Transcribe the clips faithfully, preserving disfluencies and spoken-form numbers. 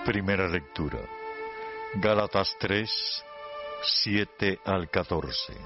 Primera lectura. Gálatas tres, siete al catorce.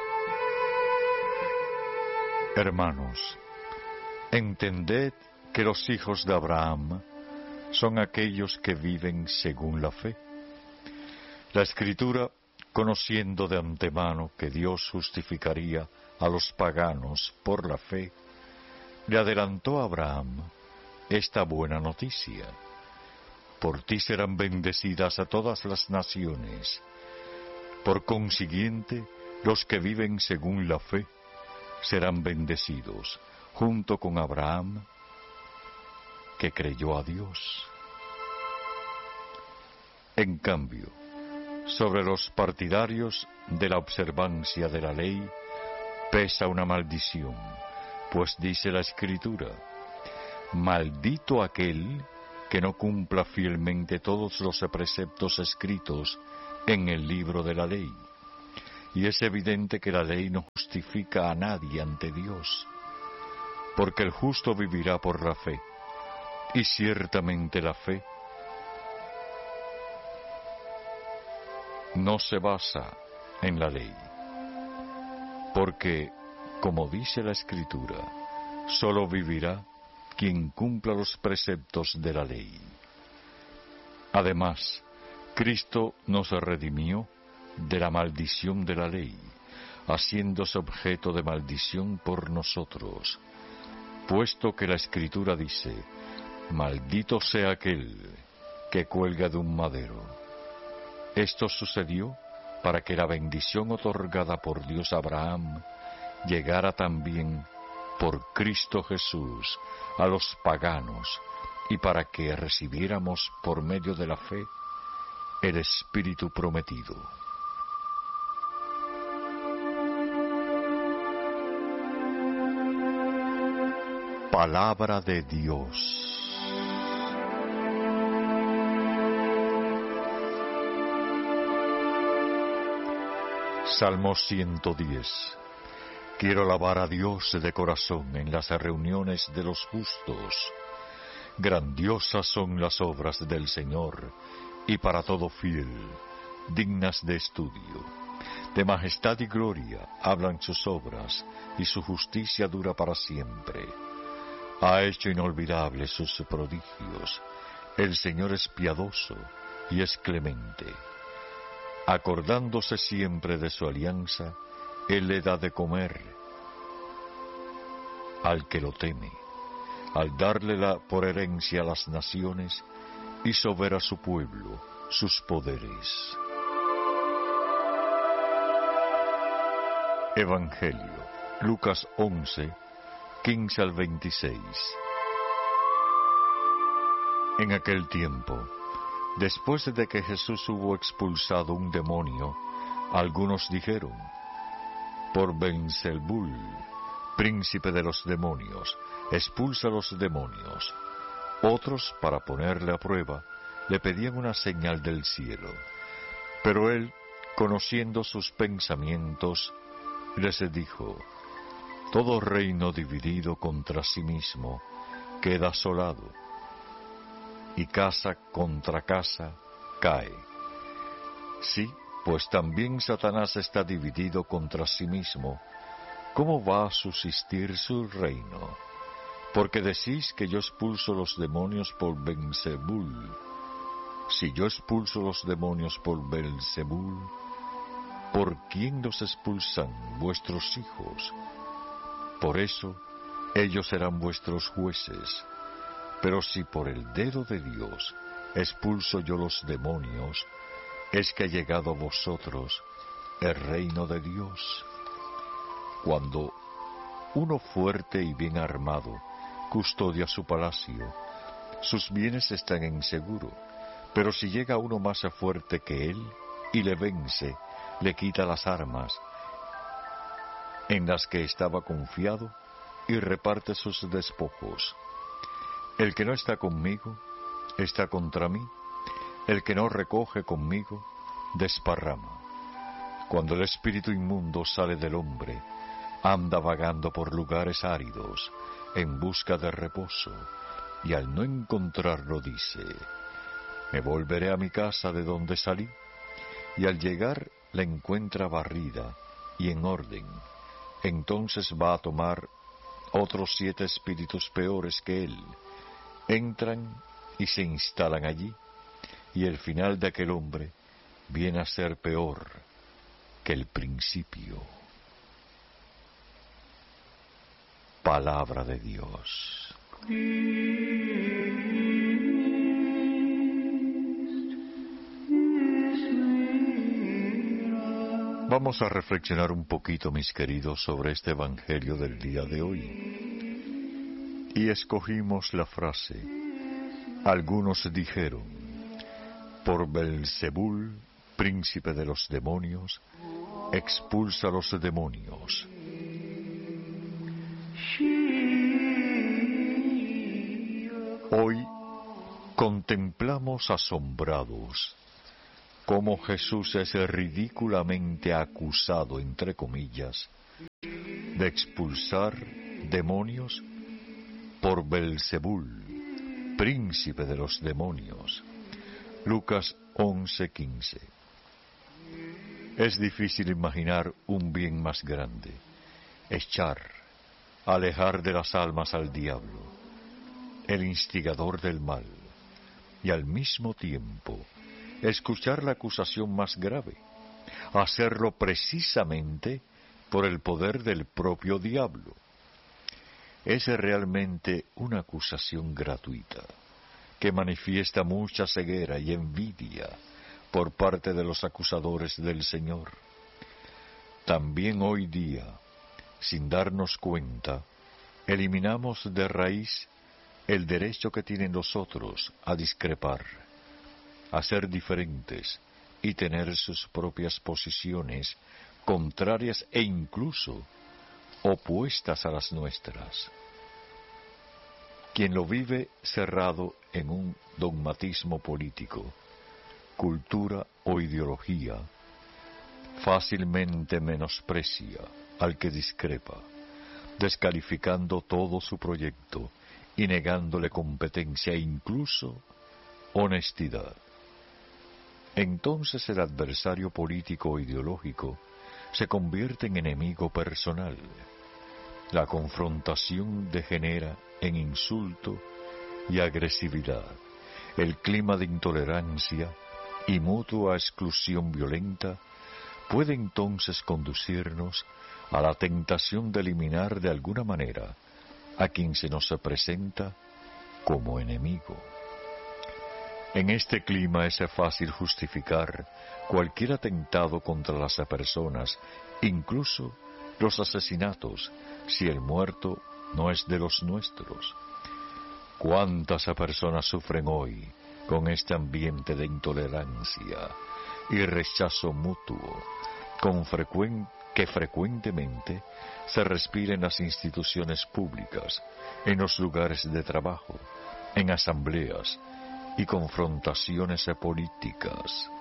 Hermanos, entended que los hijos de Abraham son aquellos que viven según la fe. La Escritura, conociendo de antemano que Dios justificaría a los paganos por la fe, le adelantó a Abraham esta buena noticia: por ti serán bendecidas a todas las naciones. Por consiguiente, los que viven según la fe serán bendecidos, junto con Abraham, que creyó a Dios. En cambio, sobre los partidarios de la observancia de la ley pesa una maldición, pues dice la Escritura: maldito aquel que no cumpla fielmente todos los preceptos escritos en el libro de la ley. Y es evidente que la ley no justifica a nadie ante Dios, porque el justo vivirá por la fe, y ciertamente la fe no se basa en la ley, porque, como dice la Escritura, solo vivirá quien cumpla los preceptos de la ley. Además, Cristo nos redimió de la maldición de la ley, haciéndose objeto de maldición por nosotros, puesto que la Escritura dice: maldito sea aquel que cuelga de un madero. Esto sucedió para que la bendición otorgada por Dios a Abraham llegara también por Cristo Jesús a los paganos, y para que recibiéramos por medio de la fe el Espíritu prometido. Palabra de Dios. Salmo ciento diez. Quiero alabar a Dios de corazón en las reuniones de los justos. Grandiosas son las obras del Señor, y para todo fiel, dignas de estudio. De majestad y gloria hablan sus obras, y su justicia dura para siempre. Ha hecho inolvidables sus prodigios. El Señor es piadoso y es clemente. Acordándose siempre de su alianza, Él le da de comer al que lo teme, al darle la, por herencia a las naciones, hizo ver a su pueblo sus poderes. Evangelio, Lucas once, quince al veintiséis. En aquel tiempo, después de que Jesús hubo expulsado un demonio, algunos dijeron: por Beelzebul, príncipe de los demonios, expulsa a los demonios. Otros, para ponerle a prueba, le pedían una señal del cielo. Pero él, conociendo sus pensamientos, les dijo: todo reino dividido contra sí mismo queda asolado, y casa contra casa cae. Sí, pues también Satanás está dividido contra sí mismo. ¿Cómo va a subsistir su reino? Porque decís que yo expulso los demonios por Beelzebul. Si yo expulso los demonios por Beelzebul, ¿por quién los expulsan vuestros hijos? Por eso, ellos serán vuestros jueces. Pero si por el dedo de Dios expulso yo los demonios, es que ha llegado a vosotros el reino de Dios. Cuando uno fuerte y bien armado custodia su palacio, sus bienes están en seguro. Pero si llega uno más fuerte que él y le vence, le quita las armas en las que estaba confiado y reparte sus despojos. El que no está conmigo está contra mí. El que no recoge conmigo desparrama. Cuando el espíritu inmundo sale del hombre, anda vagando por lugares áridos en busca de reposo, y al no encontrarlo dice: Me volveré a mi casa de donde salí, y al llegar la encuentra barrida y en orden. Entonces va a tomar otros siete espíritus peores que él. Entran y se instalan allí, y el final de aquel hombre viene a ser peor que el principio. Palabra de Dios. Vamos a reflexionar un poquito, mis queridos, sobre este evangelio del día de hoy. Y escogimos la frase: algunos dijeron, por Belzebul, príncipe de los demonios, expulsa a los demonios. Hoy contemplamos asombrados cómo Jesús es ridículamente acusado, entre comillas, de expulsar demonios por Belzebul, príncipe de los demonios. Lucas once quince. Es difícil imaginar un bien más grande: echar, alejar de las almas al diablo, el instigador del mal, y al mismo tiempo escuchar la acusación más grave, hacerlo precisamente por el poder del propio diablo. Es realmente una acusación gratuita, que manifiesta mucha ceguera y envidia por parte de los acusadores del Señor. También hoy día, sin darnos cuenta, eliminamos de raíz el derecho que tienen los otros a discrepar, a ser diferentes y tener sus propias posiciones contrarias e incluso opuestas a las nuestras. Quien lo vive cerrado en un dogmatismo político, cultura o ideología, fácilmente menosprecia al que discrepa, descalificando todo su proyecto y negándole competencia e incluso honestidad. Entonces el adversario político o ideológico se convierte en enemigo personal. La confrontación degenera en insulto y agresividad. El clima de intolerancia y mutua exclusión violenta puede entonces conducirnos a la tentación de eliminar de alguna manera a quien se nos presenta como enemigo. En este clima es fácil justificar cualquier atentado contra las personas, incluso los asesinatos, si el muerto no es de los nuestros. ¿Cuántas personas sufren hoy con este ambiente de intolerancia y rechazo mutuo con frecuen- que frecuentemente se respira en las instituciones públicas, en los lugares de trabajo, en asambleas y confrontaciones políticas?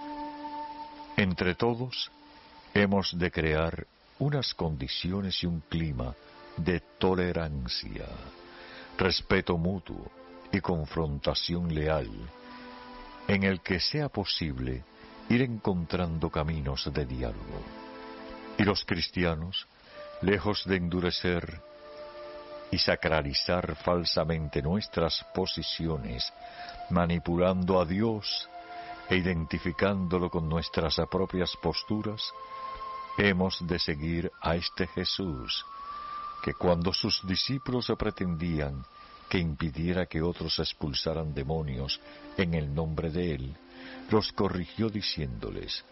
Entre todos hemos de crear unas condiciones y un clima de tolerancia, respeto mutuo y confrontación leal, en el que sea posible ir encontrando caminos de diálogo. Y los cristianos, lejos de endurecer y sacralizar falsamente nuestras posiciones, manipulando a Dios e identificándolo con nuestras propias posturas, hemos de seguir a este Jesús, que cuando sus discípulos pretendían que impidiera que otros expulsaran demonios en el nombre de Él, los corrigió diciéndoles: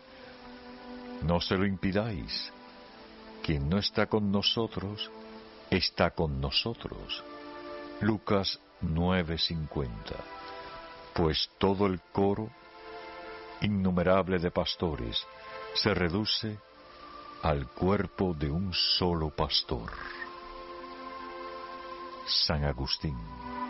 no se lo impidáis, quien no está con nosotros, está con nosotros. Lucas nueve cincuenta. Pues todo el coro innumerable de pastores se reduce al cuerpo de un solo pastor. San Agustín.